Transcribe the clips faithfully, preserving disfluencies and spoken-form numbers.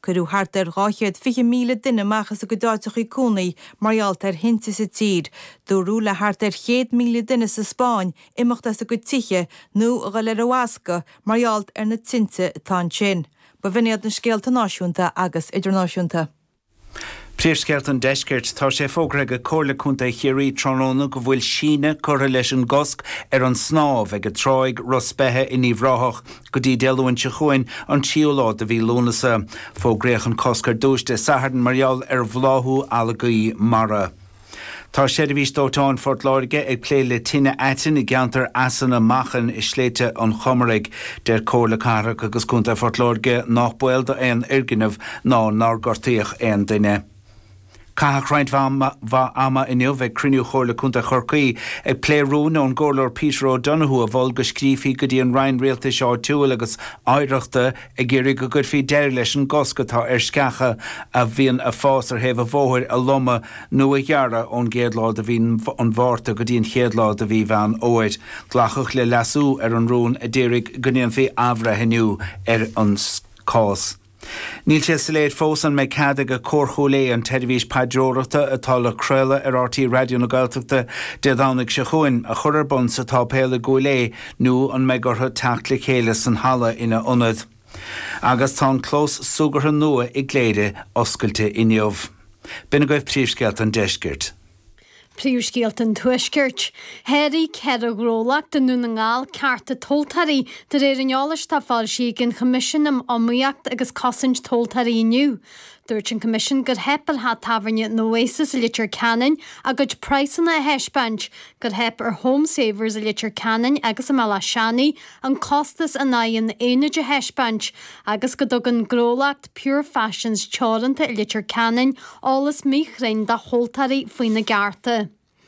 Curú hart ar gáchiad fiche míle duine machas a go dáiteach í cúnaí marall ar hinta sa tír. Dúrú le hart ar chéad míle duine sa Spáin imachtas a go tiche nó a gal ar a wasca marall ar na tinte atá sin. Ba bhiniad na scéalta náisiúnta agus idirnáisiúnta. Príomhscéalt an deiscirt tá sé fógra go cóirla chunta chiaí tróna go bhfuil síne chora leis an gosc ar an snáb ag go tráig rospethe in níomhráthach go dtí dealúin se chuin an tíolá a bhí lúnasa fógréach an coscar dúiste sahardan marial ar bhláthú alagaí mara. Tá sé a bhís dótáin Fort Láirge ag plé le tine aitin i gceantar asanna machan is sléite an chomarig der cóirla carach agus cúnta Fort Láirge nach builda an irginmh ná nar gortaíoch an duine. Cathach roint bha ama inniu bheith criniú chóirla cúnta chorcaí ag plérún ón gcóirleoir Peter O'Donoghue a bhol go scrífií go dtí an Ryan réalta seo túil agus áireachta ag géirí go gurfií deir leis an goscatá ar sceacha a bhíon a fás ar hebh a bhóthir a loma nó a ghearra ón géadlád a bhíon an bhárta go dtíon chéadlád a bhí bhean óid. Glachach le lasú ar an rún a ddéirigh go níon fí abhra heniu ar an cás. Níl sé saléad fós an méid cada go córchólé an televís padróireachta atá le creile ar R T Radio na Gaeltachta de dhánaigh se chuin a chuir bun sa tápéile gólé nó an méid gurtha teacht le chéile san hala ina ionad. Agus tá clós sugartha nua i gléide oscailte inniuh. Bina goibh príomhscéalt an deiscirt. Príomhscéalt an tuiscirt. Héirí cead a grólaach den nú na ngáil carta toltarí de réir an eolas tá fáil sí gin commission am omíocht agus cosint toltarí inniu. Dúirt an commission gur hepel ha tafarne na Oasis a litir canan a gud praisana a heisbant gur hep ar Home Savers a litir canan agus am ala shani an costas a nain éineid a heisbant agus godog an grólacht Pure Fashions choranta a litir canan álas míchrein da holtarí faoin na garta.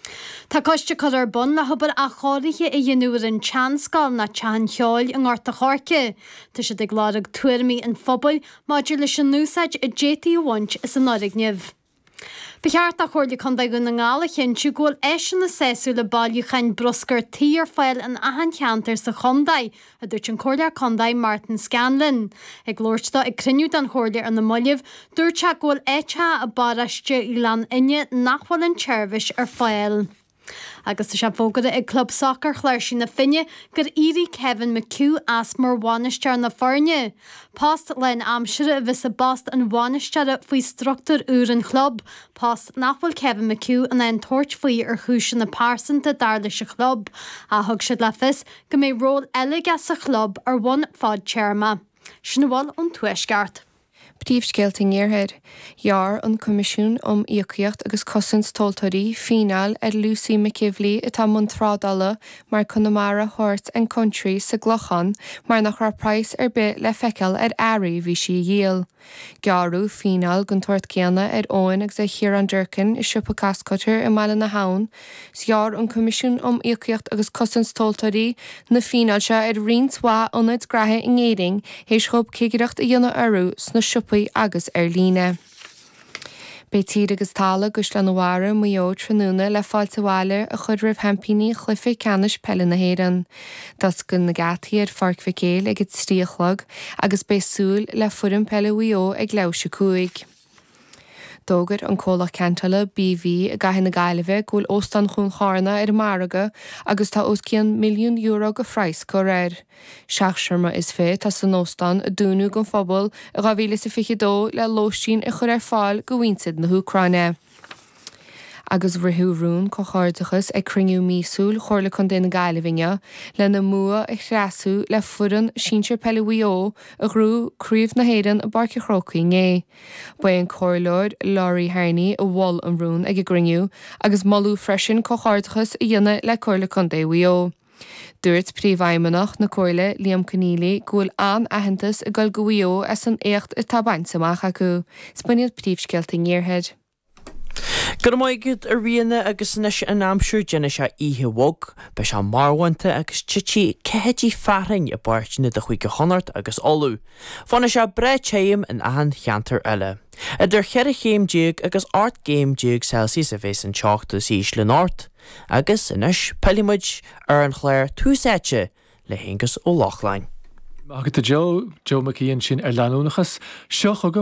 Tá coiste chud ar bun na hubar a choirithe i dhéanúir an teanscáil na tean cheáil an gáirta chorce. Tá sé ag láraigh tuairmí an phobal maidir leis an núsáid i J T bhaint is an áraigneamh. Becheart a chuirla chun daig na ngála chinú ggóil éisian na séú le bailú chain broscar tíar fáil an ahan cheantar sa chondaid a dúirt an chóirlear chondaid Martin Scanlon. Ag glóirta ag criniú an chóirlear an na moileh dúirt a ggóil éite a baraiste i lean inne nachhfuil an tseirbhis ar fáil. Agus tá sé fógada ag club soccer chléir sin na finne gur íri Kevin McHugh as mar bháinistear na farne. Post len amsire a bhís a bast an bháinistear faoi struchtúr úr an club. Post nachfuil Kevin McHugh an ein toirt faoi ar chúsin na pársan de dar leis a club. A thug siad le fis go mé ról eile gas a club ar bhain fád chairma. Sin bháil an tuaisceart. Príomhscéalt in Iarthair, Jaar an Comisiún om Íocaíocht agus Cosint Toltarí fíneal ar Lucy McKivley atá Montrádala mar Connemara Horse and Country sa Glochan mar nach raibh price ar bit le feiceal ar airí bhí sí dhéal. Gearú fíneal gon tuairt céanna ar óin agus a Chiar an Durcan is siúpa cascotar i Mala na Haun, Jaar an Comisiún om Íocaíocht agus Cosint Toltarí na fíneal se ar rionsá ionad gratha in éing héis chub céigeacht a dhéanana orú sna siúpaí agus ar líne. Bétíad agus tála gus le nóhara muo tróna le fáilte bháile a chud rih hempíní chlufa canis pelle na héan. Das gon na gataí ar farcficéil ag stríochlog agus béisúil le furin pelle uo ag leise cuaig. Dógad an cólach cantala B V a gahin na gaiileh gúil óstan chun chána ar maraga agus tá os cían milliún euro go freiis go réir. Seach sirma is fé tá san óstan a dúnú gon phobal a gabhíle sa fichidó le lóistín a chur ar fáil go bhaintead na Húcráine. Agus bhrithúrún có cháirdeachas ag cringiú mísúil chorla chun déna gaiilehine le na mua ag chreasú le furan síntir pellhuió a grú críomh na héan a barci chrócaí ngé. Ba an cóirlóid Laurie Harney a bhil an rún ag gringiú agus molú freisin có cháirdeachas a dhéine le cóirla chun déhuió. Dúirt príomhhaimimeach na cóirle Liam Conneely gúil an ahantas a gol gohuió as an écht a tabaintsamach acu. Spuniad príomhscéalt in Iarthair. Gur maigad a riana agus nes an amsúr déine se ihe wog, be se marhainte agus tití cehétí farrain a bartine de chuig go honart agus olú. Fanna se bre téim an ahan cheantar eile. Idir cheir a chéim déag agus art game déag Celsius a bhés an teachta síos le nárt, agus inis peilimuid ar an chléir túsáite le héngus ó Lochlein. Agus Joe Joe McKeon sin ar leanúnachas seo